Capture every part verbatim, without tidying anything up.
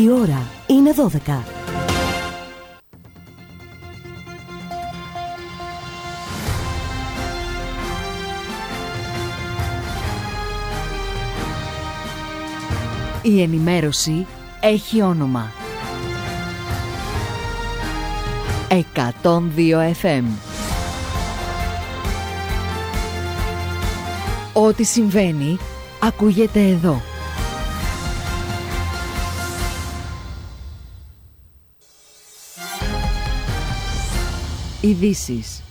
Η ώρα είναι δώδεκα. Η ενημέρωση έχει όνομα. εκατόν δύο εφ εμ. Ό,τι συμβαίνει ακούγεται εδώ. Ειδήσεις.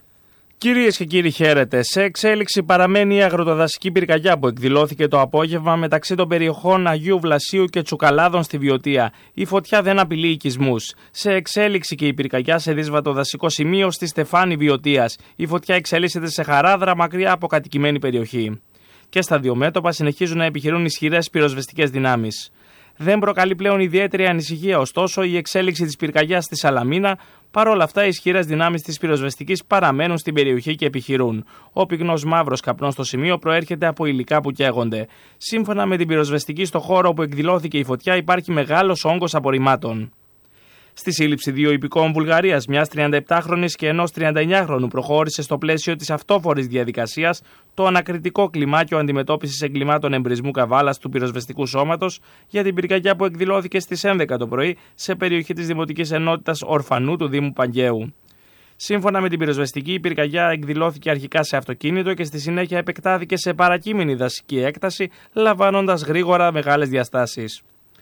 Κυρίες και κύριοι, χαίρετε. Σε εξέλιξη παραμένει η αγροτοδασική πυρκαγιά που εκδηλώθηκε το απόγευμα μεταξύ των περιοχών Αγίου Βλασίου και Τσουκαλάδων στη Βιωτία. Η φωτιά δεν απειλεί οικισμούς. Σε εξέλιξη και η πυρκαγιά σε δύσβατο δασικό σημείο στη Στεφάνη Βιωτίας. Η φωτιά εξελίσσεται σε Χαράδρα, μακριά από κατοικημένη περιοχή. Και στα δύο μέτωπα συνεχίζουν να επιχειρούν ισχυρές πυροσβεστικές δυνάμεις. Δεν προκαλεί πλέον ιδιαίτερη ανησυχία, ωστόσο, η εξέλιξη της πυρκαγιάς στη Σαλαμίνα. Παρ' όλα αυτά, οι ισχυρές δυνάμεις της πυροσβεστικής παραμένουν στην περιοχή και επιχειρούν. Ο πυκνός μαύρος καπνός στο σημείο προέρχεται από υλικά που καίγονται. Σύμφωνα με την πυροσβεστική, στο χώρο όπου εκδηλώθηκε η φωτιά υπάρχει μεγάλος όγκος απορριμμάτων. Στη σύλληψη δύο υπηκόων Βουλγαρίας, μιας τριανταεπτάχρονης και ενός τριανταεννιάχρονου, προχώρησε στο πλαίσιο της αυτόφορης διαδικασίας το ανακριτικό κλιμάκιο αντιμετώπισης εγκλημάτων εμπρισμού καβάλας του πυροσβεστικού σώματος για την πυρκαγιά που εκδηλώθηκε στις έντεκα το πρωί σε περιοχή της Δημοτικής Ενότητας Ορφανού του Δήμου Παγκαίου. Σύμφωνα με την πυροσβεστική, η πυρκαγιά εκδηλώθηκε αρχικά σε αυτοκίνητο και στη συνέχεια επεκτάθηκε σε παρακείμενη δασική έκταση, λαμβάνοντας γρήγορα μεγάλες διαστάσεις.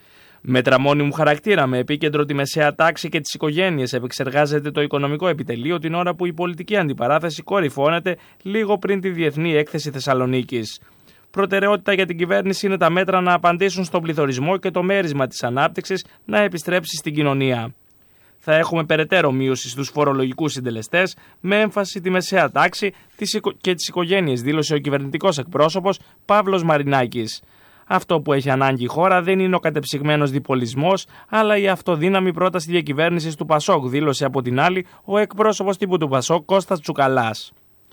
Μέτρα μόνιμου χαρακτήρα με επίκεντρο τη μεσαία τάξη και τις οικογένειες επεξεργάζεται το οικονομικό επιτελείο την ώρα που η πολιτική αντιπαράθεση κορυφώνεται λίγο πριν τη Διεθνή Έκθεση Θεσσαλονίκης. Προτεραιότητα για την κυβέρνηση είναι τα μέτρα να απαντήσουν στον πληθωρισμό και το μέρισμα της ανάπτυξης να επιστρέψει στην κοινωνία. Θα έχουμε περαιτέρω μείωση στους φορολογικούς συντελεστές με έμφαση τη μεσαία τάξη και τις οικογένειες, δήλωσε ο κυβερνητικός εκπρόσωπος Παύλος Μαρινάκης. Αυτό που έχει ανάγκη η χώρα δεν είναι ο κατεψυγμένος διπολισμός, αλλά η αυτοδύναμη πρόταση διακυβέρνησης του Πασόκ, δήλωσε από την άλλη ο εκπρόσωπος τύπου του Πασόκ Κώστας Τσουκαλάς.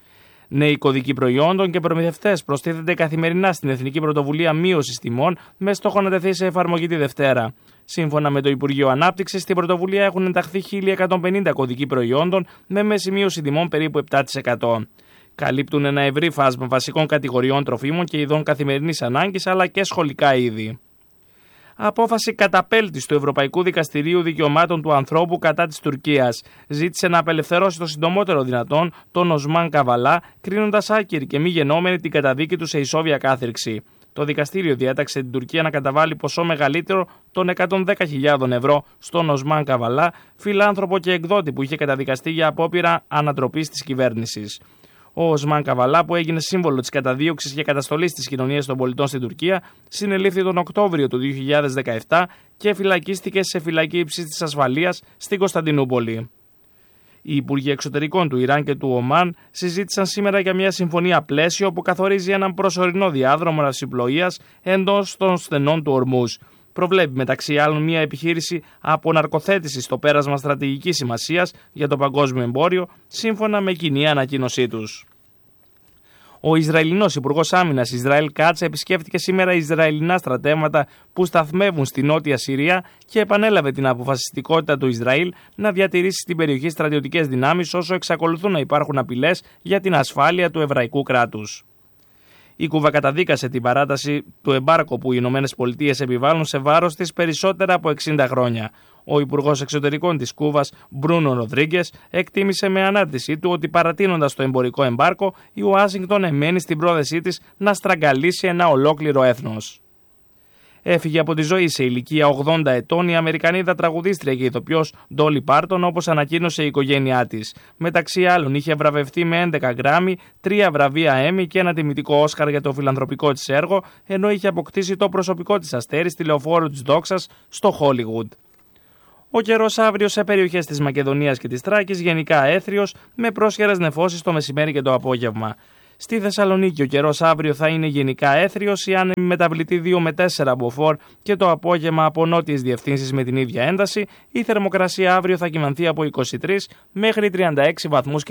Νέοι κωδικοί προϊόντων και προμηθευτές προστίθενται καθημερινά στην Εθνική Πρωτοβουλία Μείωσης Τιμών με στόχο να τεθεί σε εφαρμογή τη Δευτέρα. Σύμφωνα με το Υπουργείο Ανάπτυξης, στην πρωτοβουλία έχουν ενταχθεί χίλια εκατόν πενήντα κωδικοί προϊόντων με μέση μείωση τιμών περίπου επτά τοις εκατό. Καλύπτουν ένα ευρύ φάσμα βασικών κατηγοριών τροφίμων και ειδών καθημερινής ανάγκης αλλά και σχολικά είδη. Απόφαση καταπέλτης του Ευρωπαϊκού Δικαστηρίου Δικαιωμάτων του Ανθρώπου κατά της Τουρκίας. Ζήτησε να απελευθερώσει το συντομότερο δυνατόν τον Οσμάν Καβαλά, κρίνοντας άκυρη και μη γεννόμενη την καταδίκη του σε ισόβια κάθριξη. Το δικαστήριο διέταξε την Τουρκία να καταβάλει ποσό μεγαλύτερο των εκατόν δέκα χιλιάδων ευρώ στον Οσμάν Καβαλά, φιλάνθρωπο και εκδότη που είχε καταδικαστεί για απόπειρα ανατροπής της κυβέρνησης. Ο Οσμάν Καβαλά, που έγινε σύμβολο της καταδίωξης και καταστολής της κοινωνίας των πολιτών στην Τουρκία, συνελήφθη τον Οκτώβριο του δύο χιλιάδες δεκαεπτά και φυλακίστηκε σε φυλακή υψής της ασφαλείας στην Κωνσταντινούπολη. Οι Υπουργοί Εξωτερικών του Ιράν και του Ομάν συζήτησαν σήμερα για μια συμφωνία πλαίσιο που καθορίζει έναν προσωρινό διάδρομο ναυσιπλοείας εντός των στενών του Ορμούζ. Προβλέπει μεταξύ άλλων μια επιχείρηση αποναρκοθέτησης στο πέρασμα στρατηγικής σημασίας για το παγκόσμιο εμπόριο, σύμφωνα με κοινή ανακοίνωσή τους. Ο Ισραηλινός Υπουργός Άμυνας Ισραήλ Κάτς επισκέφτηκε σήμερα Ισραηλινά στρατεύματα που σταθμεύουν στη Νότια Συρία και επανέλαβε την αποφασιστικότητα του Ισραήλ να διατηρήσει στην περιοχή στρατιωτικές δυνάμεις όσο εξακολουθούν να υπάρχουν απειλές για την ασφάλεια του εβραϊκού κράτους. Η Κούβα καταδίκασε την παράταση του εμπάρκου που οι Ηνωμένες Πολιτείες επιβάλλουν σε βάρος της περισσότερα από εξήντα χρόνια. Ο Υπουργός Εξωτερικών της Κούβας, Μπρούνο Ροδρίγκες, εκτίμησε με ανάρτησή του ότι παρατείνοντας το εμπορικό εμπάρκο, η Ουάσιγκτον εμένει στην πρόθεσή της να στραγγαλίσει ένα ολόκληρο έθνος. Έφυγε από τη ζωή σε ηλικία ογδόντα ετών η Αμερικανίδα τραγουδίστρια και ηθοποιός Ντόλι Πάρτον, όπως ανακοίνωσε η οικογένειά της. Μεταξύ άλλων, είχε βραβευτεί με έντεκα γκράμι, τρία βραβεία Έμι και ένα τιμητικό Όσκαρ για το φιλανθρωπικό της έργο, ενώ είχε αποκτήσει το προσωπικό της αστέρι στη λεωφόρο της δόξας στο Χόλιγουντ. Ο καιρός αύριο σε περιοχές της Μακεδονίας και της Θράκης γενικά έθριος, με πρόσχερες νεφώσεις το μεσημέρι και το απόγευμα. Στη Θεσσαλονίκη ο καιρός αύριο θα είναι γενικά έθριος, η άνεμη μεταβλητή δύο με τέσσερα μποφόρ και το απόγευμα από νότιες διευθύνσεις με την ίδια ένταση. Η θερμοκρασία αύριο θα κυμανθεί από είκοσι τρεις μέχρι τριάντα έξι βαθμούς.